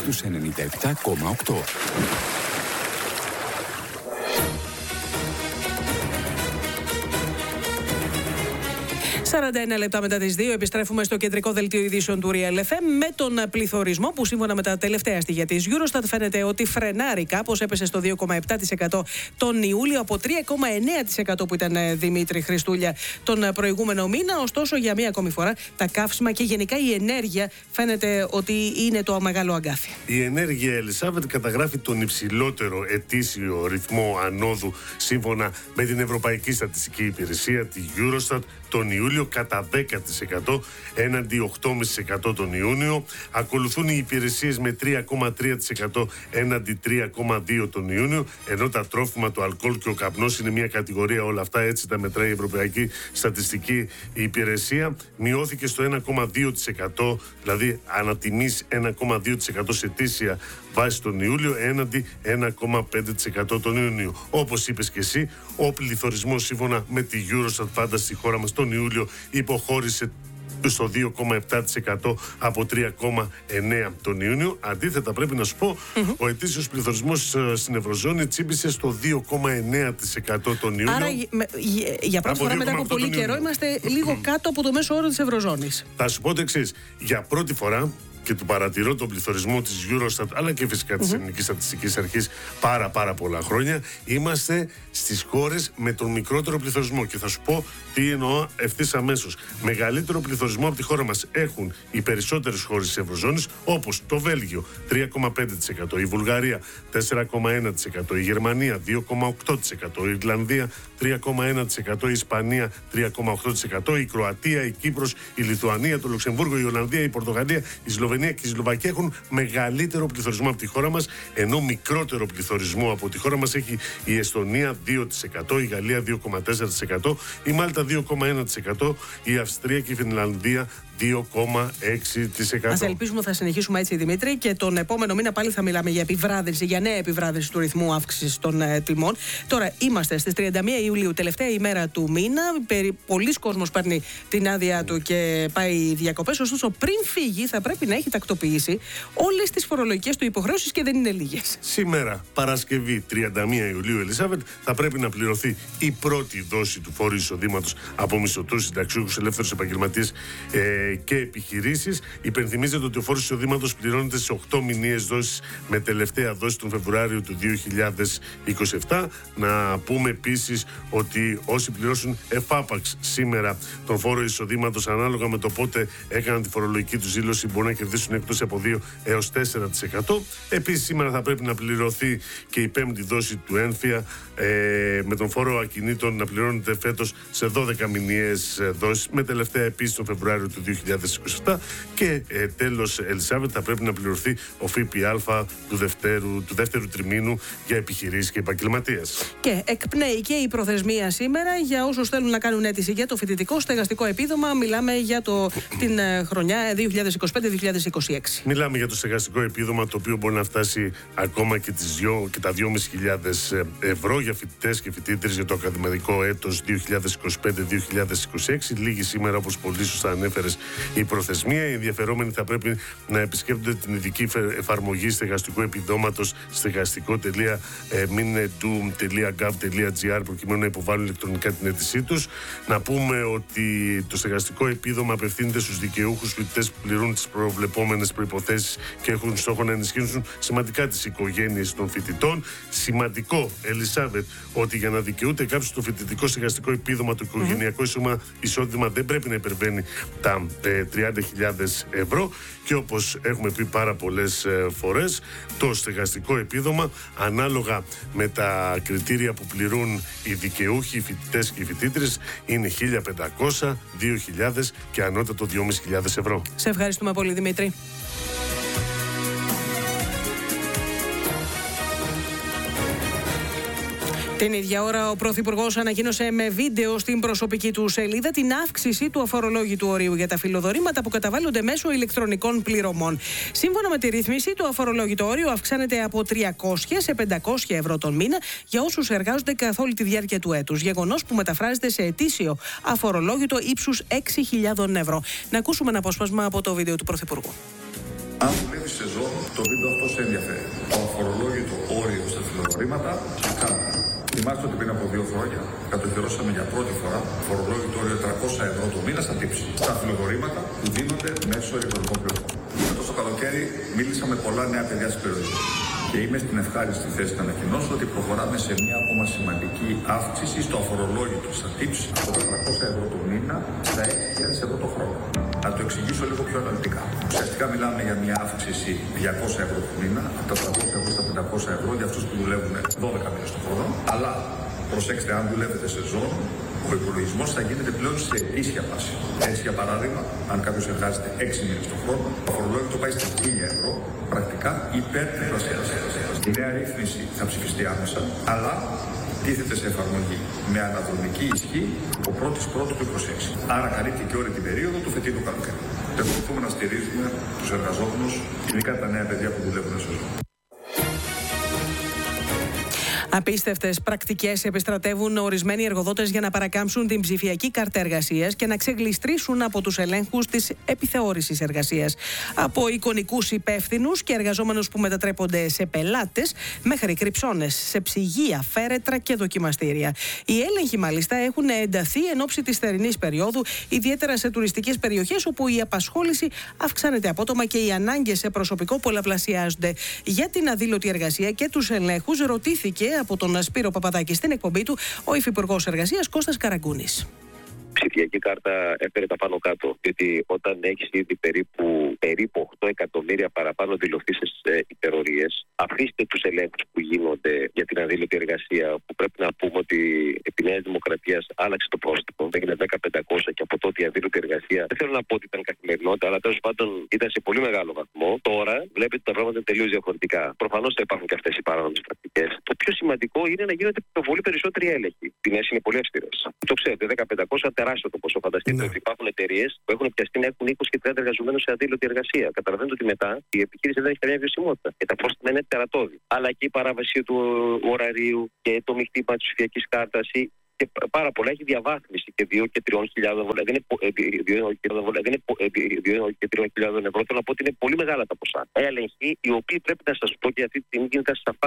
στους 97,8. 41 λεπτά μετά τις 2 επιστρέφουμε στο κεντρικό δελτίο ειδήσεων του Real FM με τον πληθωρισμό που σύμφωνα με τα τελευταία στοιχεία της Eurostat φαίνεται ότι φρενάρει κάπως, έπεσε στο 2,7% τον Ιούλιο από 3,9% που ήταν, Δημήτρη Χριστούλια, τον προηγούμενο μήνα. Ωστόσο, για μία ακόμη φορά τα καύσιμα και γενικά η ενέργεια φαίνεται ότι είναι το μεγάλο αγκάθι. Η ενέργεια, Ελισάβετ, καταγράφει τον υψηλότερο ετήσιο ρυθμό ανόδου σύμφωνα με την Ευρωπαϊκή Στατιστική Υπηρεσία, τη Eurostat, τον Ιούλιο κατά 10% έναντι 8,5% τον Ιούνιο. Ακολουθούν οι υπηρεσίες με 3,3% έναντι 3,2% τον Ιούνιο, ενώ τα τρόφιμα, το αλκοόλ και ο καπνός είναι μια κατηγορία, όλα αυτά έτσι τα μετράει η Ευρωπαϊκή Στατιστική Υπηρεσία. Μειώθηκε στο 1,2%, δηλαδή ανατιμής 1,2% σε ετήσια βάση τον Ιούλιο έναντι 1,5% τον Ιούνιο. Όπως είπες και εσύ, ο πληθωρισμός σύμφωνα με τη Eurostat πάντα στη χώρα μας τον Ιούλιο υποχώρησε στο 2,7% από 3,9% τον Ιούνιο. Αντίθετα, πρέπει να σου πω, ο ετήσιος πληθωρισμός στην Ευρωζώνη τσίπησε στο 2,9% τον Ιούνιο. Άρα, για πρώτη φορά μετά από πολύ καιρό, είμαστε λίγο κάτω από το μέσο όρο της Ευρωζώνης. Θα σου πω το εξής. Για πρώτη φορά, και του παρατηρώ τον πληθωρισμό της Eurostat αλλά και φυσικά της Ελληνικής Στατιστικής Αρχής πάρα πολλά χρόνια, είμαστε στις χώρες με τον μικρότερο πληθωρισμό. Και θα σου πω τι εννοώ ευθύς αμέσως. Μεγαλύτερο πληθωρισμό από τη χώρα μας έχουν οι περισσότερες χώρες της Ευρωζώνης, όπως το Βέλγιο 3,5%, η Βουλγαρία 4,1%, η Γερμανία 2,8%, η Ιρλανδία 3,1%, η Ισπανία 3,8%, η Κροατία, η Κύπρος, η Λιθουανία, το Λουξεμβούργο, η Ολλανδία, η Πορτογαλία, η Σλοβενία και η Σλοβακία έχουν μεγαλύτερο πληθωρισμό από τη χώρα μας, ενώ μικρότερο πληθωρισμό από τη χώρα μας έχει η Εστονία 2%, η Γαλλία 2,4%, η Μάλτα 2,1%, η Αυστρία και η Φινλανδία 2,6%. Ας ελπίσουμε θα συνεχίσουμε έτσι, Δημήτρη, και τον επόμενο μήνα πάλι θα μιλάμε για επιβράδυνση, για νέα επιβράδυνση του ρυθμού αύξησης των τιμών. Τώρα είμαστε στις 31 Ιουλίου, τελευταία ημέρα του μήνα. Πολλοί κόσμος παίρνει την άδεια του και πάει διακοπές. Ωστόσο, πριν φύγει, θα πρέπει να έχει τακτοποιήσει όλες τις φορολογικές του υποχρεώσεις και δεν είναι λίγες. Σήμερα, Παρασκευή 31 Ιουλίου, Ελισάβετ, θα πρέπει να πληρωθεί η πρώτη δόση του φόρου εισοδήματος από μισθωτούς, συνταξιούχους, ελεύθερους επαγγελματίες και επιχειρήσεις. Υπενθυμίζεται ότι ο φόρος εισοδήματος πληρώνεται σε 8 μηνιαίες δόσεις, με τελευταία δόση τον Φεβρουάριο του 2027. Να πούμε επίσης ότι όσοι πληρώσουν εφάπαξ σήμερα τον φόρο εισοδήματος, ανάλογα με το πότε έκαναν τη φορολογική τους δήλωση, μπορούν να κερδίσουν εκτός από 2 έως 4%. Επίσης, σήμερα θα πρέπει να πληρωθεί και η πέμπτη δόση του έμφυα, με τον φόρο ακινήτων να πληρώνεται φέτος σε 12 μηνιαίες δόσεις, με τελευταία επίσης τον Φεβρουάριο του 2027. Και τέλος, Ελισάβετ, θα πρέπει να πληρωθεί ο ΦΠΑ του δεύτερου τριμήνου για επιχειρήσεις και επαγγελματίες. Και εκπνέει και η προθεσμία σήμερα για όσους θέλουν να κάνουν αίτηση για το φοιτητικό στεγαστικό επίδομα. Μιλάμε για την χρονιά 2025-2026. Μιλάμε για το στεγαστικό επίδομα, το οποίο μπορεί να φτάσει ακόμα και τα 2.500 ευρώ για φοιτητές και φοιτήτρες για το ακαδημαϊκό έτος 2025-2026. Λίγη σήμερα, όπως πολύ σωστά ανέφερες, η προθεσμία. Οι ενδιαφερόμενοι θα πρέπει να επισκέπτονται την ειδική εφαρμογή στεγαστικού επιδόματος stεγαστικό.minedu.gov.gr προκειμένου να υποβάλουν ηλεκτρονικά την αίτησή τους. Να πούμε ότι το στεγαστικό επίδομα απευθύνεται στους δικαιούχους φοιτητές που πληρούν τις προβλεπόμενες προϋποθέσεις και έχουν στόχο να ενισχύσουν σημαντικά τις οικογένειες των φοιτητών. Σημαντικό, Ελισάβετ, ότι για να δικαιούται κάποιος το φοιτητικό στεγαστικό επίδομα, το οικογενειακό εισόδημα δεν πρέπει να υπερβαίνει τα 30.000 ευρώ. Και όπως έχουμε πει πάρα πολλές φορές, το στεγαστικό επίδομα, ανάλογα με τα κριτήρια που πληρούν οι δικαιούχοι, οι φοιτητές και οι φοιτήτρες, είναι 1.500, 2.000 και ανώτατο 2.500 ευρώ. Σε ευχαριστούμε πολύ, Δημήτρη. Την ίδια ώρα, ο Πρωθυπουργός ανακοίνωσε με βίντεο στην προσωπική του σελίδα την αύξηση του αφορολόγητου ορίου για τα φιλοδορήματα που καταβάλλονται μέσω ηλεκτρονικών πληρωμών. Σύμφωνα με τη ρύθμιση, το αφορολόγητο όριο αυξάνεται από 300 σε 500 ευρώ τον μήνα για όσους εργάζονται καθ' όλη τη διάρκεια του έτους. Γεγονός που μεταφράζεται σε ετήσιο αφορολόγητο ύψους 6.000 ευρώ. Να ακούσουμε ένα απόσπασμα από το βίντεο του Πρωθυπουργού. Αν δουλεύει σε ζώο, το βίντεο αυτό σε ενδιαφέρει. Το αφορολόγητο όριο στα φιλοδορήματα κάνει. Θυμάστε ότι πριν από 2 χρόνια κατοχυρώσαμε για πρώτη φορά φορολόγητο όριο 300 ευρώ το μήνα στα τύψη. Στα φιλοδορήματα που δίνονται μέσω ηλεκτρονικών πληροφοριών. Φέτος το καλοκαίρι μίλησα με πολλά νέα παιδιά στην περιοχή. Και είμαι στην ευχάριστη θέση να ανακοινώσω ότι προχωράμε σε μια ακόμα σημαντική αύξηση στο αφορολόγητο στα tips από τα 300 ευρώ το μήνα στα 6.000 ευρώ το χρόνο. Να το εξηγήσω λίγο πιο αναλυτικά. Ουσιαστικά μιλάμε για μια αύξηση 200 ευρώ το μήνα, από τα 300 ευρώ στα 500 ευρώ για αυτούς που δουλεύουν 12 μήνες το χρόνο. Αλλά προσέξτε, αν δουλεύετε σε ζώνη, ο υπολογισμός θα γίνεται πλέον σε ετήσια βάση. Έτσι, για παράδειγμα, αν κάποιος εργάζεται 6 μήνες το χρόνο, το αφορολόγητο πάει στα 1.000 ευρώ, πρακτικά υπερπλασιάζεται. Η νέα ρύθμιση θα ψηφιστεί άμεσα, αλλά τίθεται σε εφαρμογή με αναδρομική ισχύ ο 1ης του 2026. Άρα καλύπτει και όλη την περίοδο του φετινού καλοκαιριού. Εξακολουθούμε να στηρίζουμε τους εργαζόμενους, ειδικά τα νέα παιδιά που δουλεύουν σε ζώνη. Απίστευτες πρακτικές επιστρατεύουν ορισμένοι εργοδότες για να παρακάμψουν την ψηφιακή κάρτα εργασίας και να ξεγλιστρήσουν από τους ελέγχους της επιθεώρησης εργασίας. Από εικονικούς υπεύθυνους και εργαζόμενους που μετατρέπονται σε πελάτες, μέχρι κρυψώνες σε ψυγεία, φέρετρα και δοκιμαστήρια. Οι έλεγχοι, μάλιστα, έχουν ενταθεί εν ώψη της θερινής περίοδου, ιδιαίτερα σε τουριστικές περιοχές όπου η απασχόληση αυξάνεται απότομα και οι ανάγκες σε προσωπικό πολλαπλασιάζονται. Για την αδήλωτη εργασία και τους ελέγχους ρωτήθηκε από τον Σπύρο Παπαδάκη στην εκπομπή του ο Υφυπουργός Εργασίας Κώστας Καραγκούνης. Ψηφιακή κάρτα έφερε τα πάνω κάτω. Γιατί όταν έχεις ήδη περίπου 8 εκατομμύρια παραπάνω δηλωθήσεις υπερορίες, αφήστε τους ελέγχους που γίνονται για την αδήλωτη εργασία, που πρέπει να πούμε ότι επί Νέας Δημοκρατίας άλλαξε το πρόστιμο, έγινε 10.500 και από τότε η αδήλωτη εργασία. Δεν θέλω να πω ότι ήταν καθημερινότητα, αλλά τέλος πάντων ήταν σε πολύ μεγάλο βαθμό. Τώρα βλέπετε ότι τα πράγματα είναι τελείως διαφορετικά. Προφανώς θα υπάρχουν και αυτές οι παράνομες πρακτικές. Το πιο σημαντικό είναι να γίνονται πολύ περισσότεροι έλεγχοι. Οι ποινές είναι πολύ αυστηρές. Το ξέρετε, 10.500 τεράστιο το ποσό. Φανταστείτε ότι υπάρχουν εταιρείες που έχουν πιαστεί να έχουν 20 και 30 εργαζομένους σε αδήλωτη εργασία. Καταλαβαίνετε ότι μετά η επιχείρηση δεν έχει καμία βιωσιμότητα. Και τα πρόστιμα είναι τερατώδη. Αλλά και η παράβαση του ωραρίου και το μειχτήμα της ψηφιακής κάρτας και πάρα πολλά έχει διαβάθμιση και 2 και 3 χιλιάδων ευρώ. Δεν είναι 2 και 3 χιλιάδων ευρώ. Θέλω να πω ότι είναι πολύ μεγάλα τα ποσά. Έλεγχοι οι οποίοι πρέπει να σας πω και αυτή τη στιγμή γίνεται